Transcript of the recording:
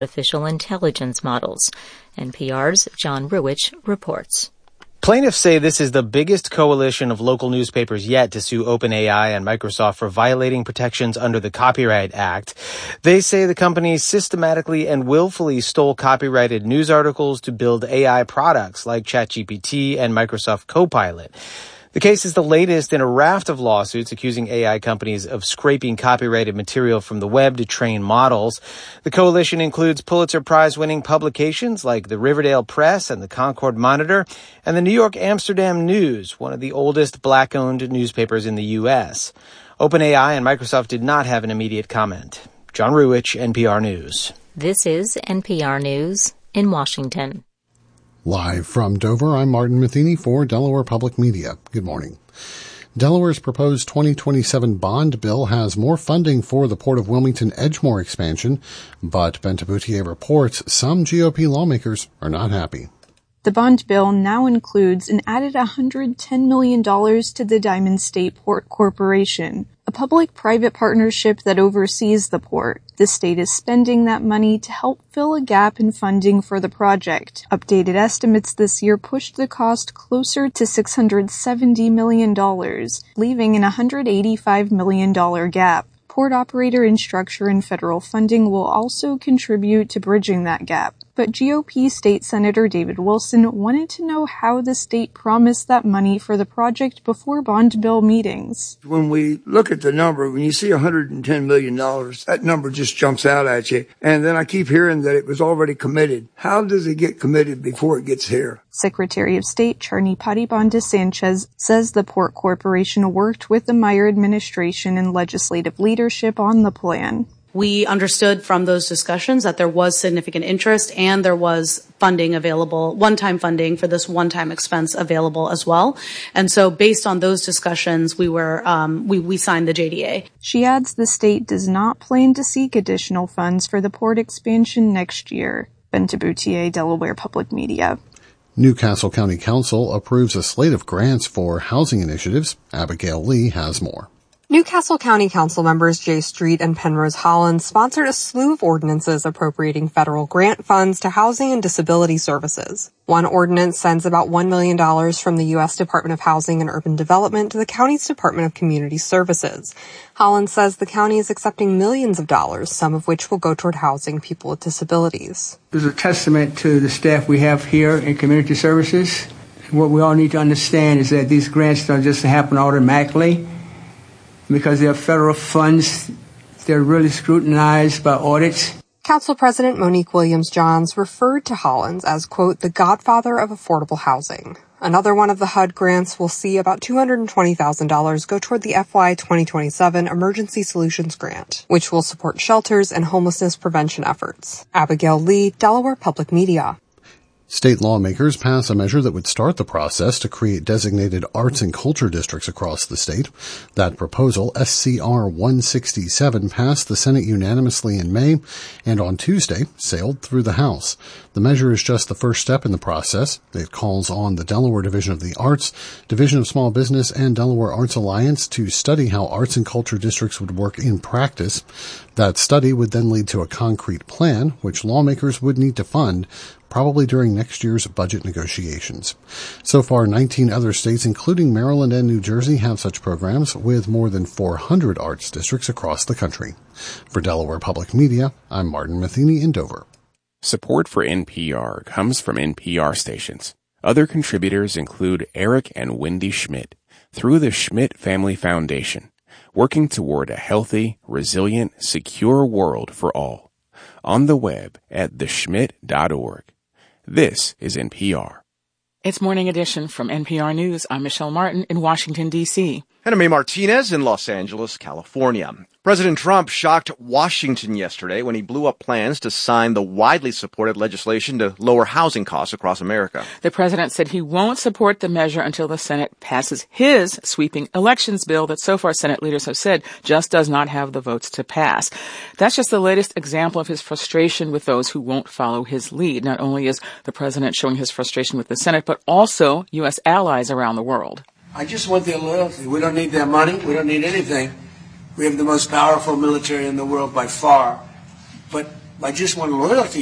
artificial intelligence models. NPR's John Ruwitch reports. Plaintiffs say this is the biggest coalition of local newspapers yet to sue OpenAI and Microsoft for violating protections under the Copyright Act. They say the companies systematically and willfully stole copyrighted news articles to build AI products like ChatGPT and Microsoft Copilot. The case is the latest in a raft of lawsuits accusing AI companies of scraping copyrighted material from the web to train models. The coalition includes Pulitzer Prize-winning publications like the Riverdale Press and the Concord Monitor, and the New York Amsterdam News, one of the oldest black-owned newspapers in the U.S. OpenAI and Microsoft did not have an immediate comment. John Ruwitch, NPR News. This is NPR News in Washington. Live from Dover, I'm Martin Matheny for Delaware Public Media. Good morning. Delaware's proposed 2027 bond bill has more funding for the Port of Wilmington Edgemoor expansion, but Bente Bouthier reports some GOP lawmakers are not happy. The bond bill now includes an added $110 million to the Diamond State Port Corporation, a public-private partnership that oversees the port. The state is spending that money to help fill a gap in funding for the project. Updated estimates this year pushed the cost closer to $670 million, leaving an $185 million gap. Port operator infrastructure and federal funding will also contribute to bridging that gap. But GOP State Senator David Wilson wanted to know how the state promised that money for the project before bond bill meetings. When we look at the number, when you see $110 million, that number just jumps out at you. And then I keep hearing that it was already committed. How does it get committed before it gets here? Secretary of State Charny Patibanda Sanchez says the Port Corporation worked with the Meyer administration and legislative leadership on the plan. We understood from those discussions that there was significant interest and there was funding available, one-time funding for this one-time expense available as well. And so based on those discussions, we signed the JDA. She adds the state does not plan to seek additional funds for the port expansion next year. Bente Bouthier, Delaware Public Media. Newcastle County Council approves a slate of grants for housing initiatives. Abigail Lee has more. Newcastle County Council members Jay Street and Penrose Holland sponsored a slew of ordinances appropriating federal grant funds to housing and disability services. One ordinance sends about $1 million from the U.S. Department of Housing and Urban Development to the county's Department of Community Services. Holland says the county is accepting millions of dollars, some of which will go toward housing people with disabilities. This is a testament to the staff we have here in Community Services. What we all need to understand is that these grants don't just happen automatically. Because they're federal funds, they're really scrutinized by audits. Council President Monique Williams-Johns referred to Hollins as, quote, the godfather of affordable housing. Another one of the HUD grants will see about $220,000 go toward the FY 2027 Emergency Solutions Grant, which will support shelters and homelessness prevention efforts. Abigail Lee, Delaware Public Media. State lawmakers pass a measure that would start the process to create designated arts and culture districts across the state. That proposal, SCR 167, passed the Senate unanimously in May and on Tuesday sailed through the House. The measure is just the first step in the process. It calls on the Delaware Division of the Arts, Division of Small Business, and Delaware Arts Alliance to study how arts and culture districts would work in practice. That study would then lead to a concrete plan, which lawmakers would need to fund, probably during next year's budget negotiations. So far, 19 other states, including Maryland and New Jersey, have such programs, with more than 400 arts districts across the country. For Delaware Public Media, I'm Martin Matheny in Dover. Support for NPR comes from NPR stations. Other contributors include Eric and Wendy Schmidt through the Schmidt Family Foundation, working toward a healthy, resilient, secure world for all. On the web at theschmidt.org. This is NPR. It's Morning Edition from NPR News. I'm Michelle Martin in Washington, D.C. And I'm May Martinez in Los Angeles, California. President Trump shocked Washington yesterday when he blew up plans to sign the widely supported legislation to lower housing costs across America. The president said he won't support the measure until the Senate passes his sweeping elections bill that so far Senate leaders have said just does not have the votes to pass. That's just the latest example of his frustration with those who won't follow his lead. Not only is the president showing his frustration with the Senate, but also U.S. allies around the world. I just want their loyalty. We don't need their money. We don't need anything. We have the most powerful military in the world by far. But by just one loyalty